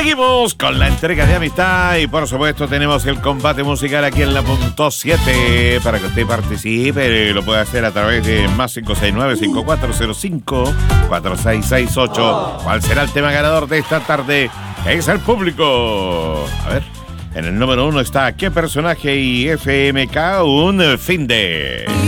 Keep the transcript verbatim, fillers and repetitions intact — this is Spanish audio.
Seguimos con la entrega de amistad y por supuesto tenemos el combate musical aquí en la punto siete para que usted participe. Lo puede hacer a través de más cinco seis nueve, cinco cuatro cero cinco, cuatro seis seis ocho. ¿Cuál será el tema ganador de esta tarde? Es el público. A ver, en el número uno está ¿Qué personaje? Y F M K un fin de...